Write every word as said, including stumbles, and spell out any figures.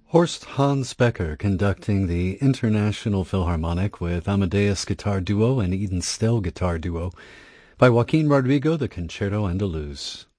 Horst Hans Becker conducting the International Philharmonic with Amadeus Guitar Duo and Eden Stell Guitar Duo by Joaquin Rodrigo, the Concerto Andaluz.